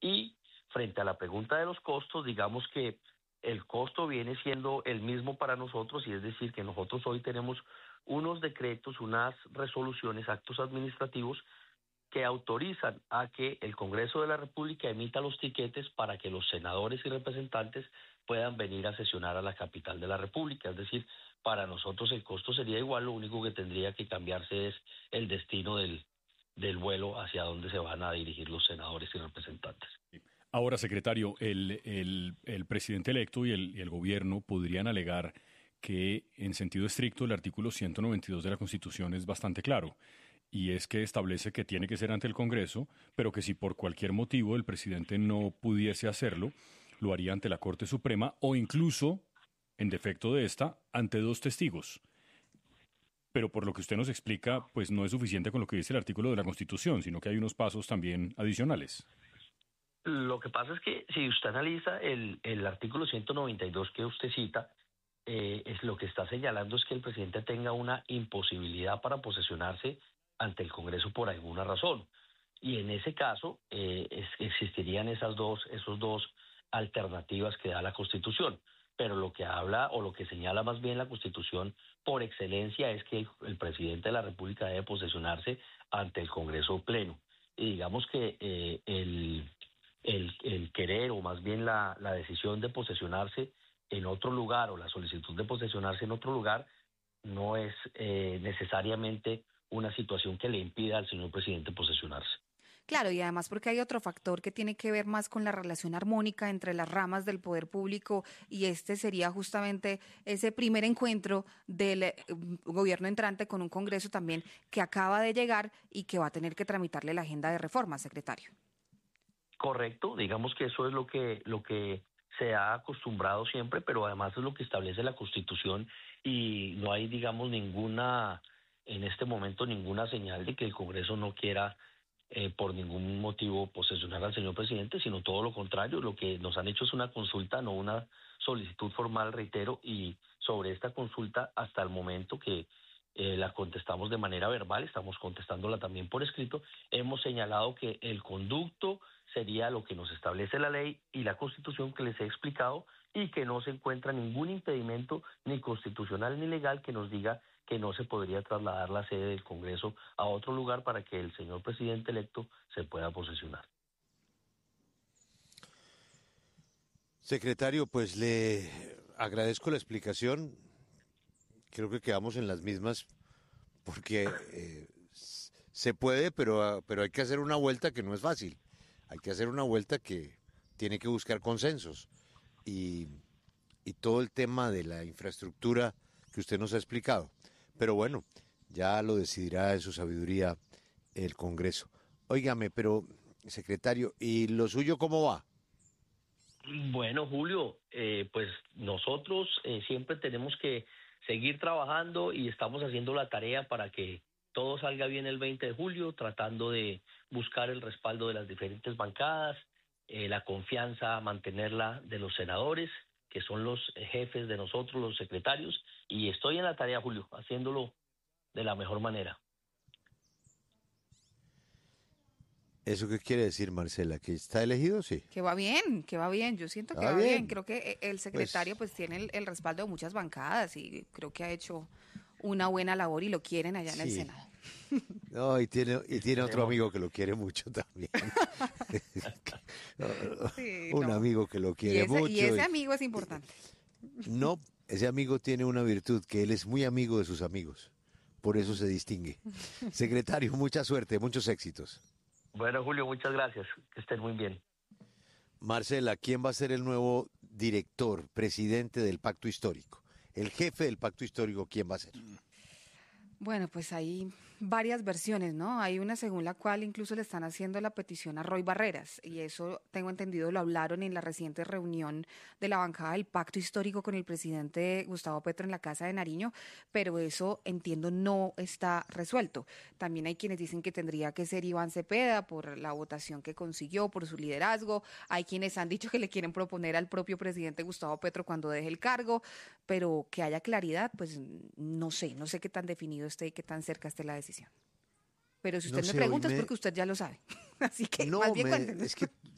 Y frente a la pregunta de los costos, digamos que el costo viene siendo el mismo para nosotros, y es decir, que nosotros hoy tenemos unos decretos, unas resoluciones, actos administrativos que autorizan a que el Congreso de la República emita los tiquetes para que los senadores y representantes puedan venir a sesionar a la capital de la República. Es decir, para nosotros el costo sería igual, lo único que tendría que cambiarse es el destino del vuelo hacia donde se van a dirigir los senadores y representantes. Ahora, secretario, el presidente electo y el gobierno podrían alegar que, en sentido estricto, el artículo 192 de la Constitución es bastante claro, y es que establece que tiene que ser ante el Congreso, pero que si por cualquier motivo el presidente no pudiese hacerlo, lo haría ante la Corte Suprema o incluso, en defecto de esta, ante dos testigos. Pero por lo que usted nos explica, pues no es suficiente con lo que dice el artículo de la Constitución, sino que hay unos pasos también adicionales. Lo que pasa es que si usted analiza el artículo 192 que usted cita, es lo que está señalando es que el presidente tenga una imposibilidad para posesionarse ante el Congreso por alguna razón. Y en ese caso existirían esos dos alternativas que da la Constitución. Pero lo que habla o lo que señala más bien la Constitución por excelencia es que el presidente de la República debe posesionarse ante el Congreso pleno. Y digamos que el querer o más bien la decisión de posesionarse en otro lugar o la solicitud de posesionarse en otro lugar no es necesariamente una situación que le impida al señor presidente posesionarse. Claro, y además porque hay otro factor que tiene que ver más con la relación armónica entre las ramas del poder público, y este sería justamente ese primer encuentro del gobierno entrante con un Congreso también que acaba de llegar y que va a tener que tramitarle la agenda de reforma, secretario. Correcto, digamos que eso es lo que se ha acostumbrado siempre, pero además es lo que establece la Constitución, y no hay, digamos, en este momento ninguna señal de que el Congreso no quiera por ningún motivo posesionar al señor presidente, sino todo lo contrario. Lo que nos han hecho es una consulta, no una solicitud formal, reitero, y sobre esta consulta hasta el momento que la contestamos de manera verbal, estamos contestándola también por escrito, hemos señalado que el conducto sería lo que nos establece la ley y la Constitución que les he explicado, y que no se encuentra ningún impedimento ni constitucional ni legal que nos diga que no se podría trasladar la sede del Congreso a otro lugar para que el señor presidente electo se pueda posesionar. Secretario, pues le agradezco la explicación. Creo que quedamos en las mismas porque se puede, pero hay que hacer una vuelta que no es fácil. Hay que hacer una vuelta que tiene que buscar consensos. Y todo el tema de la infraestructura que usted nos ha explicado. Pero bueno, ya lo decidirá en su sabiduría el Congreso. Óigame, pero, secretario, ¿y lo suyo cómo va? Bueno, Julio, pues nosotros siempre tenemos que seguir trabajando y estamos haciendo la tarea para que todo salga bien el 20 de julio, tratando de buscar el respaldo de las diferentes bancadas, la confianza, mantenerla de los senadores, que son los jefes de nosotros, los secretarios, y estoy en la tarea, Julio, haciéndolo de la mejor manera. ¿Eso qué quiere decir, Marcela? ¿Que está elegido? Sí. Que va bien, yo siento que va bien. Creo que el secretario pues tiene el respaldo de muchas bancadas y creo que ha hecho una buena labor y lo quieren allá en el Senado. No, y tiene otro amigo que lo quiere mucho también. Un amigo que lo quiere mucho. Y ese amigo es importante. No, ese amigo tiene una virtud, que él es muy amigo de sus amigos. Por eso se distingue. Secretario, mucha suerte, muchos éxitos. Bueno, Julio, muchas gracias. Que estén muy bien. Marcela, ¿quién va a ser el nuevo director, presidente del Pacto Histórico? El jefe del Pacto Histórico, ¿quién va a ser? Bueno, pues hay varias versiones, ¿no? Hay una según la cual incluso le están haciendo la petición a Roy Barreras, y eso tengo entendido lo hablaron en la reciente reunión de la bancada del Pacto Histórico con el presidente Gustavo Petro en la Casa de Nariño, pero eso entiendo no está resuelto. También hay quienes dicen que tendría que ser Iván Cepeda por la votación que consiguió, por su liderazgo. Hay quienes han dicho que le quieren proponer al propio presidente Gustavo Petro cuando deje el cargo, pero que haya claridad, pues no sé qué tan definido esté y qué tan cerca esté la decisión. Pero si usted me pregunta es porque usted ya lo sabe. Así que no, más bien cuéntenos. Es que